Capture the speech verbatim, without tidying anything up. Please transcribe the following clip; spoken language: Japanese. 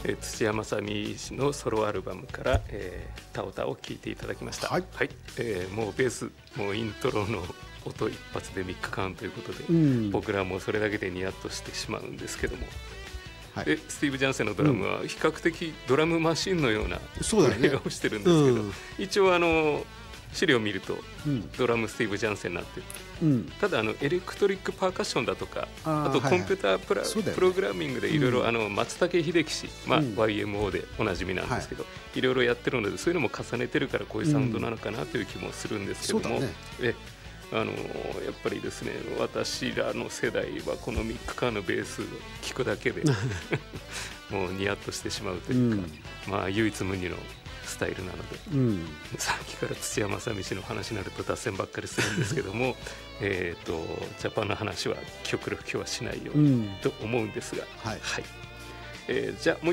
えー、土屋正美氏のソロアルバムから、えー、タオタを聴いていただきました。 はい、 はい、えー、もうベースもうイントロの音一発でみっかかんということで、うん、僕らもそれだけでニヤッとしてしまうんですけども、はい、でスティーブ・ジャンセンのドラムは比較的ドラムマシンのようなプレイをしてるんですけど、うん、一応あの資料を見ると、うん、ドラムスティーブ・ジャンセンになってる、うん、ただあのエレクトリックパーカッションだとか あ, あとコンピュータープラ、はいはい、プログラミングでいろいろ松竹秀樹氏、まあうん、ワイエムオー でおなじみなんですけど、はい、いろいろやってるのでそういうのも重ねてるからこういうサウンドなのかなという気もするんですけども、うんね、えあのやっぱりですね私らの世代はこのミック・カーのベースを聴くだけでもうニヤッとしてしまうというか、うん、まあ唯一無二のスタイルなので、うん、さっきから土屋正美氏の話になると脱線ばっかりするんですけどもえとジャパンの話は極力今日はしないようにと思うんですが、うんはいはいえー、じゃあもう